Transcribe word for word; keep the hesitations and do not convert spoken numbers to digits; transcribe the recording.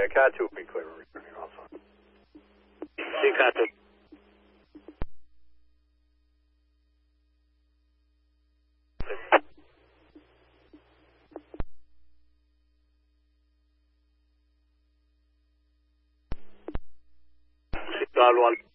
man. Cat two be clear. Returning also. See Cat two. See Cloud one.